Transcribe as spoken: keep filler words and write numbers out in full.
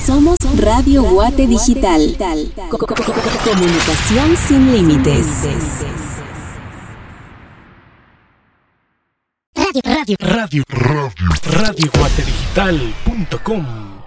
Somos Radio Guate Digital. Comunicación sin límites. Radio, radio, radio, radio, radio guate digital punto com